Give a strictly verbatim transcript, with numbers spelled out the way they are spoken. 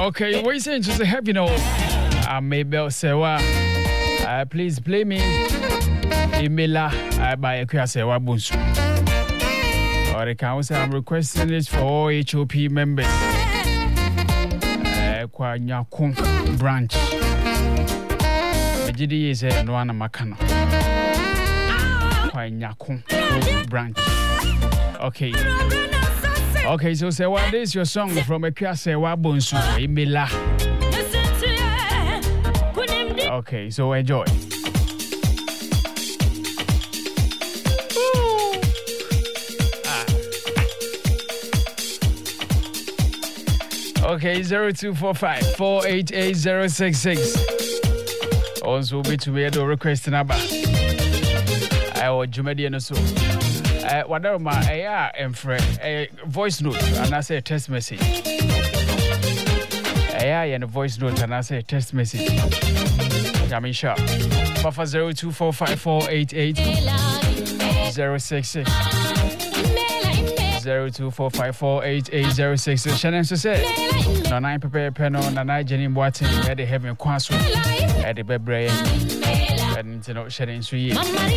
Okay, what you saying? Just a happy no. I may be say what. Uh, please play me. Imela I buy a Kwasewa Bunsu. Or the council I'm requesting it for all H O P members. Uh, Kwanyakun branch. The G D is a Noana Makano. Kwanyakun branch. Okay. Okay, so say what is your song from a Kwasewa Bunsu? Imela. Okay, so enjoy. Okay, zero two four five four eight eight zero six six. Also, be to me the request number. I will Jumedian so. Uh, whatever my A R and friend a voice note and I say text message. A R and a voice note and I say text message. Yamin sharp. Buffer zero two four five four eight eight zero six six. Zero two four five four eight eight zero six six. Shannon so say. No nine prepare penal, no nine Jenny Watson, had the heaven quasso, had the bebre, and you know, shedding three.